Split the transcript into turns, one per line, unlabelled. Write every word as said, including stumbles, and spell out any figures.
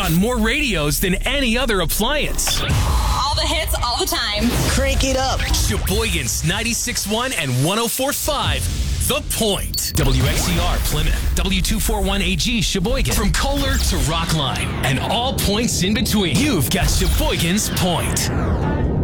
on more radios than any other appliance.
All the hits, all the time.
Crank it up.
Sheboygan's ninety-six point one and one oh four point five. The Point. W X E R Plymouth. W two forty-one A G Sheboygan. From Kohler to Rockline. And all points in between. You've got Sheboygan's Point.